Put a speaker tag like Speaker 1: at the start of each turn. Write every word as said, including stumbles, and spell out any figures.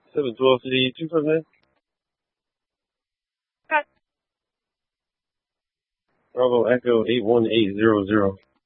Speaker 1: seven twelve City, two first name?
Speaker 2: Okay.
Speaker 1: Bravo Echo eight one eight zero zero.